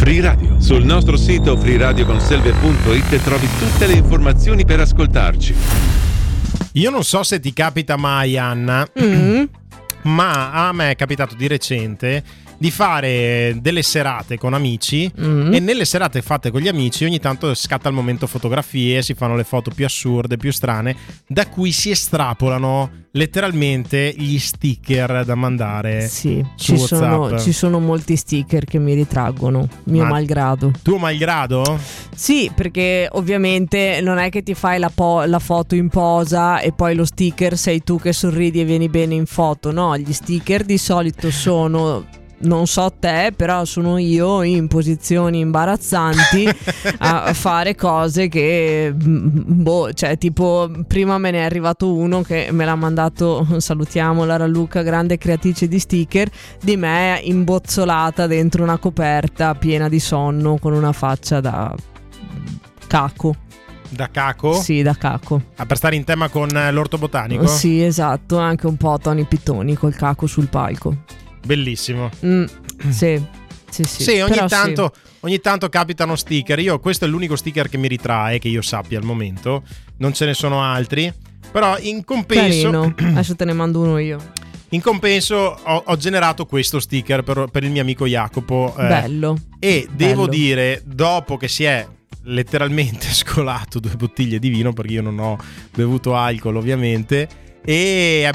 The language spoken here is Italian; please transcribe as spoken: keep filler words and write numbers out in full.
Free Radio. Sul nostro sito free radio conselve punto it trovi tutte le informazioni per ascoltarci. Io non so se ti capita mai, Anna, Mm. ma a me è capitato di recente di fare delle serate con amici Mm. e nelle serate fatte con gli amici ogni tanto scatta il momento fotografie, si fanno le foto più assurde, più strane, da cui si estrapolano letteralmente gli sticker da mandare Sì, su ci sono, WhatsApp. ci sono molti sticker che mi ritraggono, mio Ma- malgrado. Tuo malgrado? Sì, perché ovviamente non è che ti fai la, po- la foto in posa e poi lo sticker sei tu che sorridi e vieni bene in foto. No, gli sticker di solito sono, non so te, però sono io in posizioni imbarazzanti a fare cose che boh, cioè tipo prima me ne è arrivato uno che me l'ha mandato, salutiamo Lara Luca, grande creatrice di sticker, di me imbozzolata dentro una coperta piena di sonno con una faccia da caco. Da caco? Sì, da caco. Ah, per stare in tema con l'orto botanico? Sì, esatto, anche un po' Tony Pittoni col caco sul palco. Bellissimo. Mm, sì, sì, sì. Sì, ogni Però tanto, sì. ogni tanto capitano sticker. Io, questo è l'unico sticker che mi ritrae, che io sappia al momento. Non ce ne sono altri. Però in compenso, Carino. Adesso te ne mando uno io. in compenso ho, ho generato questo sticker per, per il mio amico Jacopo. eh, Bello. E devo Bello. dire, dopo che si è letteralmente scolato due bottiglie di vino, perché io non ho bevuto alcol ovviamente, e